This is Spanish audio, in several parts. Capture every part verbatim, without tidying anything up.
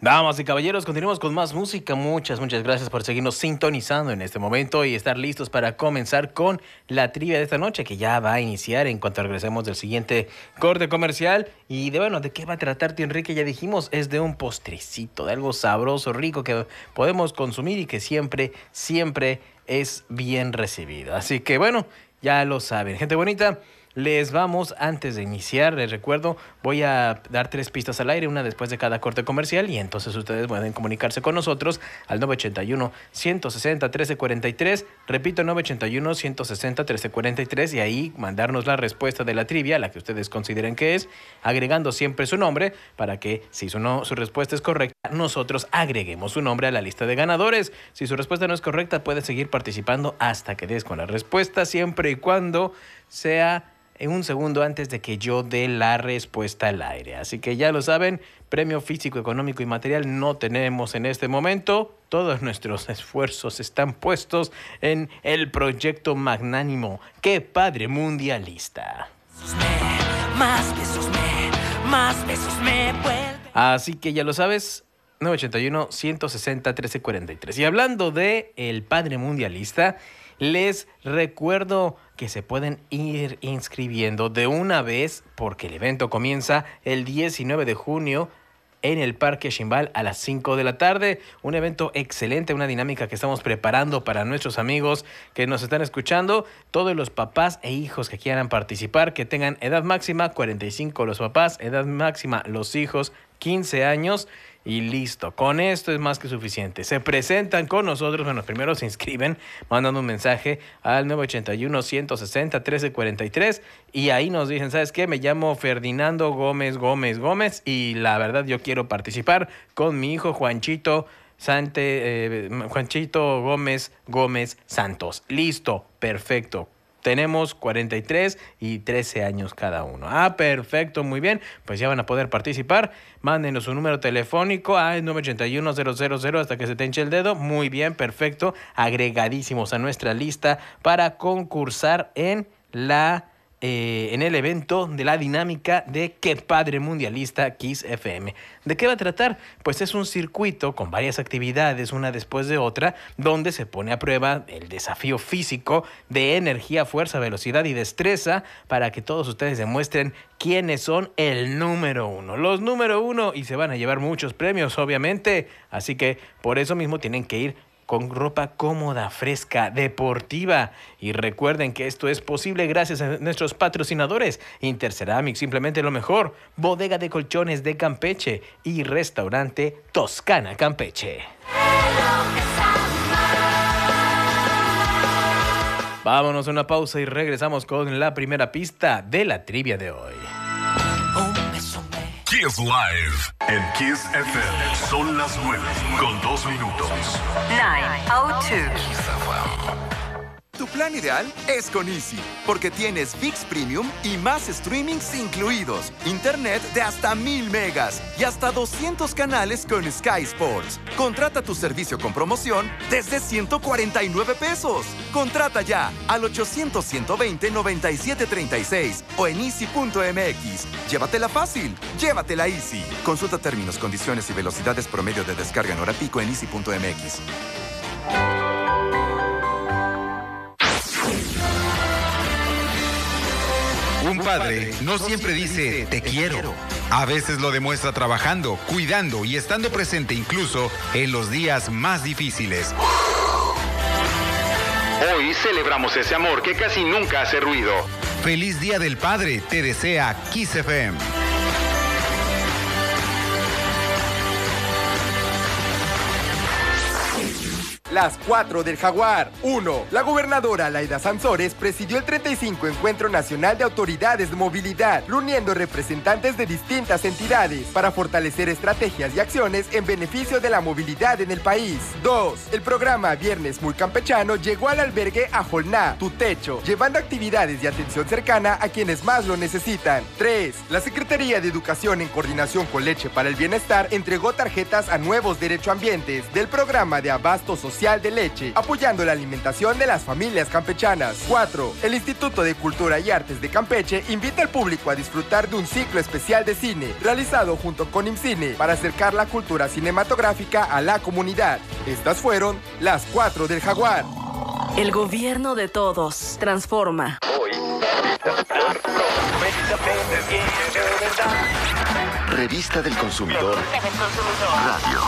Damas y caballeros, continuamos con más música. Muchas, muchas gracias por seguirnos sintonizando en este momento y estar listos para comenzar con la trivia de esta noche, que ya va a iniciar en cuanto regresemos del siguiente corte comercial. Y de bueno, ¿de qué va a tratar, tío Enrique? Ya dijimos, es de un postrecito, de algo sabroso, rico, que podemos consumir y que siempre, siempre es bien recibido. Así que bueno, ya lo saben, gente bonita. Les vamos, antes de iniciar, les recuerdo, voy a dar tres pistas al aire, una después de cada corte comercial, y entonces ustedes pueden comunicarse con nosotros al nueve ocho uno, uno seis cero, uno tres cuatro tres, repito, nueve ocho uno, uno seis cero, uno tres cuatro tres, y ahí mandarnos la respuesta de la trivia, la que ustedes consideren que es, agregando siempre su nombre, para que si su, no, su respuesta es correcta, nosotros agreguemos su nombre a la lista de ganadores. Si su respuesta no es correcta, puede seguir participando hasta que des con la respuesta, siempre y cuando sea en un segundo antes de que yo dé la respuesta al aire. Así que ya lo saben, premio físico, económico y material no tenemos en este momento. Todos nuestros esfuerzos están puestos en el proyecto magnánimo ¡Qué Padre Mundialista! Más besos me, más besos me vuelven. Así que ya lo sabes, nueve ocho uno, uno seis cero, uno tres cuatro tres. Y hablando de el Padre Mundialista, les recuerdo que se pueden ir inscribiendo de una vez porque el evento comienza el diecinueve de junio en el Parque Ximbal a las cinco de la tarde. Un evento excelente, una dinámica que estamos preparando para nuestros amigos que nos están escuchando. Todos los papás e hijos que quieran participar, que tengan edad máxima cuarenta y cinco los papás, edad máxima los hijos quince años. Y listo, con esto es más que suficiente. Se presentan con nosotros, bueno, primero se inscriben mandando un mensaje al nueve ocho uno, uno seis cero, uno tres cuatro tres y ahí nos dicen, ¿sabes qué? Me llamo Ferdinando Gómez Gómez Gómez y la verdad yo quiero participar con mi hijo Juanchito Sante, eh, Juanchito Gómez Gómez Santos. Listo, perfecto. Tenemos cuarenta y tres y trece años cada uno. Ah, perfecto, muy bien. Pues ya van a poder participar. Mándenos su número telefónico a nueve ocho uno, cero cero cero hasta que se te hinche el dedo. Muy bien, perfecto. Agregadísimos a nuestra lista para concursar en la... Eh, en el evento de la dinámica de ¡Qué Padre Mundialista Kiss F M! ¿De qué va a tratar? Pues es un circuito con varias actividades, una después de otra, donde se pone a prueba el desafío físico de energía, fuerza, velocidad y destreza para que todos ustedes demuestren quiénes son el número uno. Los número uno, y se van a llevar muchos premios, obviamente. Así que por eso mismo tienen que ir con ropa cómoda, fresca, deportiva. Y recuerden que esto es posible gracias a nuestros patrocinadores. Interceramic, simplemente lo mejor. Bodega de Colchones de Campeche y Restaurante Toscana Campeche. Vámonos a una pausa y regresamos con la primera pista de la trivia de hoy. Kiss Live en Kiss F M. Son las nueve con dos minutos. nueve cero dos. Tu plan ideal es con Easy, porque tienes ViX Premium y más streamings incluidos, internet de hasta mil megas y hasta doscientos canales con Sky Sports. Contrata tu servicio con promoción desde ciento cuarenta y nueve pesos. Contrata ya al ochocientos, ciento veinte, noventa y siete treinta y seis o en easy punto m x. Llévatela fácil, llévatela Easy. Consulta términos, condiciones y velocidades promedio de descarga en hora pico en easy punto m x. Un padre no siempre dice te quiero. A veces lo demuestra trabajando, cuidando y estando presente incluso en los días más difíciles. Hoy celebramos ese amor que casi nunca hace ruido. Feliz Día del Padre, te desea Kiss F M. Las cuatro del Jaguar. uno. La gobernadora Laida Sansores presidió el treinta y cinco Encuentro Nacional de Autoridades de Movilidad, reuniendo representantes de distintas entidades para fortalecer estrategias y acciones en beneficio de la movilidad en el país. dos. El programa Viernes Muy Campechano llegó al albergue Ajolná, Tu Techo, llevando actividades y atención cercana a quienes más lo necesitan. tres. La Secretaría de Educación, en coordinación con Leche para el Bienestar, entregó tarjetas a nuevos derechoambientes del programa de abasto social especial de leche, apoyando la alimentación de las familias campechanas. cuatro. El Instituto de Cultura y Artes de Campeche invita al público a disfrutar de un ciclo especial de cine, realizado junto con IMCINE, para acercar la cultura cinematográfica a la comunidad. Estas fueron las cuatro del Jaguar. El gobierno de todos transforma. Revista del Consumidor Radio.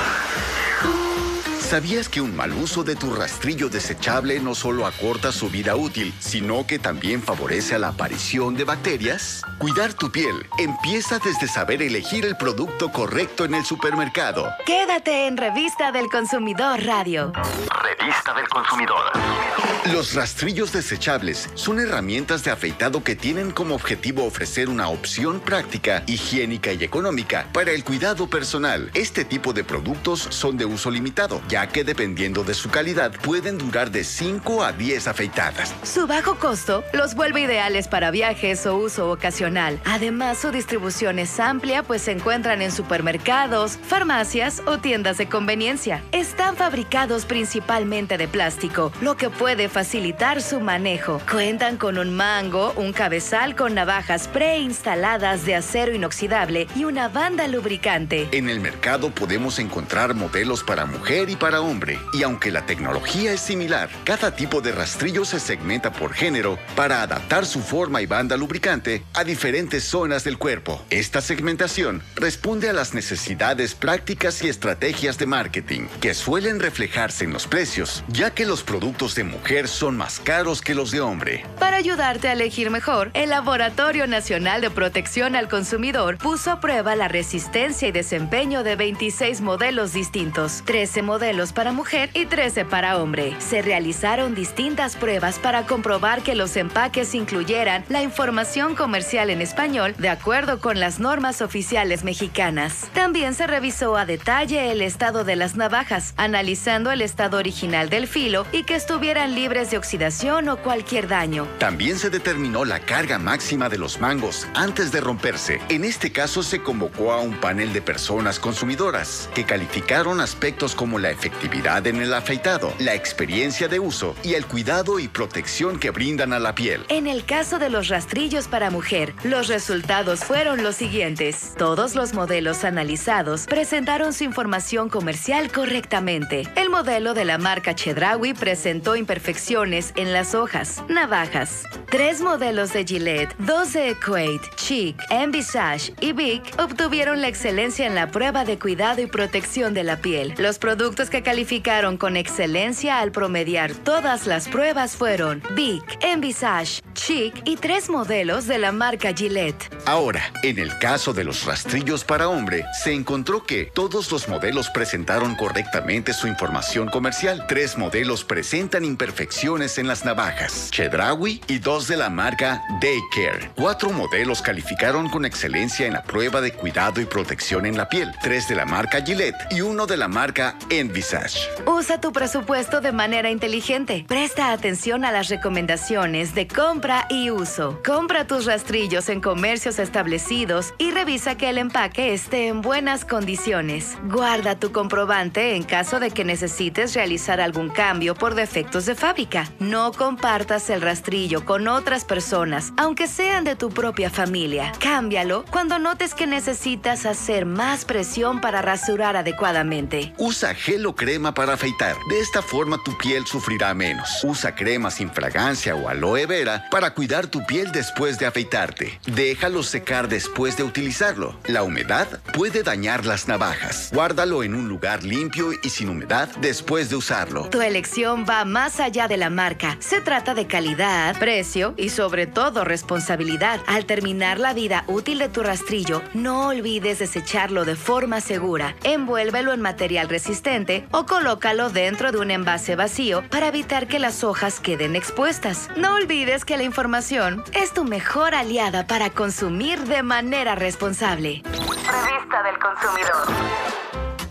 ¿Sabías que un mal uso de tu rastrillo desechable no solo acorta su vida útil, sino que también favorece a la aparición de bacterias? Cuidar tu piel empieza desde saber elegir el producto correcto en el supermercado. Quédate en Revista del Consumidor Radio. Revista del Consumidor. Los rastrillos desechables son herramientas de afeitado que tienen como objetivo ofrecer una opción práctica, higiénica y económica para el cuidado personal. Este tipo de productos son de uso limitado, ya que dependiendo de su calidad pueden durar de cinco a diez afeitadas. Su bajo costo los vuelve ideales para viajes o uso ocasional. Además, su distribución es amplia, pues se encuentran en supermercados, farmacias o tiendas de conveniencia. Están fabricados principalmente de plástico, lo que puede facilitar su manejo. Cuentan con un mango, un cabezal con navajas preinstaladas de acero inoxidable y una banda lubricante. En el mercado podemos encontrar modelos para mujer y para hombre, y aunque la tecnología es similar, cada tipo de rastrillo se segmenta por género para adaptar su forma y banda lubricante a diferentes zonas del cuerpo. Esta segmentación responde a las necesidades prácticas y estrategias de marketing, que suelen reflejarse en los precios, ya que los productos de mujer son más caros que los de hombre. Para ayudarte a elegir mejor, el Laboratorio Nacional de Protección al Consumidor puso a prueba la resistencia y desempeño de veintiséis modelos distintos, trece modelos para mujer y trece para hombre. Se realizaron distintas pruebas para comprobar que los empaques incluyeran la información comercial en español de acuerdo con las normas oficiales mexicanas. También se revisó a detalle el estado de las navajas, analizando el estado original del filo y que estuvieran libres de oxidación o cualquier daño. También se determinó la carga máxima de los mangos antes de romperse. En este caso se convocó a un panel de personas consumidoras que calificaron aspectos como la efectividad en el afeitado, la experiencia de uso y el cuidado y protección que brindan a la piel. En el caso de los rastrillos para mujer, los resultados fueron los siguientes. Todos los modelos analizados presentaron su información comercial correctamente. El modelo de la marca Chedraui presentó imperfecciones en las hojas, navajas. Tres modelos de Gillette, dos de Equate, Chic, Envisage y Vic obtuvieron la excelencia en la prueba de cuidado y protección de la piel. Los productos que calificaron con excelencia al promediar todas las pruebas fueron Vic, Envisage, Chic y tres modelos de la marca Gillette. Ahora, en el caso de los rastrillos para hombre, se encontró que todos los modelos presentaron correctamente su información comercial. Tres modelos presentan imperfecciones en las navajas, Chedraui y dos de la marca Daycare. Cuatro modelos calificaron con excelencia en la prueba de cuidado y protección en la piel, tres de la marca Gillette y uno de la marca Envisage. Usa tu presupuesto de manera inteligente. Presta atención a las recomendaciones de compra y uso. Compra tus rastrillos en comercios establecidos y revisa que el empaque esté en buenas condiciones. Guarda tu comprobante en caso de que necesites realizar algún cambio por defectos de fábrica. No compartas el rastrillo con otras personas, aunque sean de tu propia familia. Cámbialo cuando notes que necesitas hacer más presión para rasurar adecuadamente. Usa gel o crema para afeitar. De esta forma tu piel sufrirá menos. Usa crema sin fragancia o aloe vera para cuidar tu piel después de afeitarte. Déjalo secar después de utilizarlo. La humedad puede dañar las navajas. Guárdalo en un lugar limpio y sin humedad después de usarlo. Tu elección va más allá de la marca. Se trata de calidad, precio y sobre todo responsabilidad. Al terminar la vida útil de tu rastrillo, no olvides desecharlo de forma segura. Envuélvelo en material resistente o colócalo dentro de un envase vacío para evitar que las hojas queden expuestas. No olvides que la información es tu mejor aliada para consumir de manera responsable. Revista del Consumidor.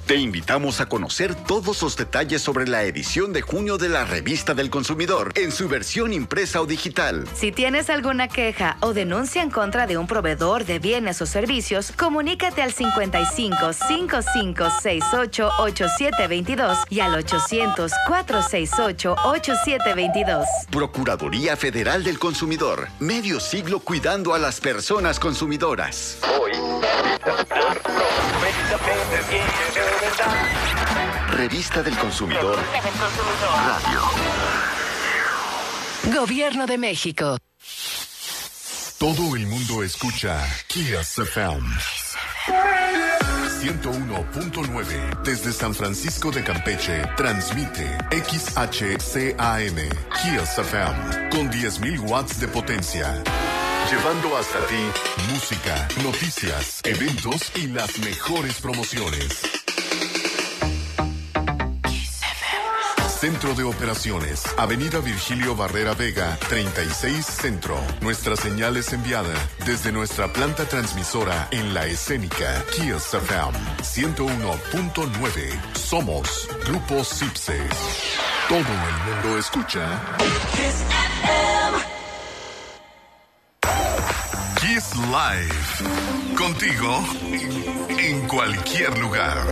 Te invitamos a conocer todos los detalles sobre la edición de junio de la Revista del Consumidor en su versión impresa o digital. Si tienes alguna queja o denuncia en contra de un proveedor de bienes o servicios, comunícate al cincuenta y cinco, cincuenta y cinco, sesenta y ocho, ochenta y siete veintidós y al ochocientos, cuatrocientos sesenta y ocho, ochenta y siete veintidós. Procuraduría Federal del Consumidor. Medio siglo cuidando a las personas consumidoras. Hoy. Revista del Consumidor. Radio. Gobierno de México. Todo el mundo escucha Kiss F M. ciento uno punto nueve desde San Francisco de Campeche transmite X H C A M Kiss F M con diez mil watts de potencia, llevando hasta ti música, noticias, eventos y las mejores promociones. Centro de Operaciones, Avenida Virgilio Barrera Vega, treinta y seis Centro. Nuestra señal es enviada desde nuestra planta transmisora en La Escénica, Kiss F M ciento uno punto nueve. Somos Grupo Cipse. Todo el mundo escucha Kiss F M. Kiss Live. Contigo en cualquier lugar.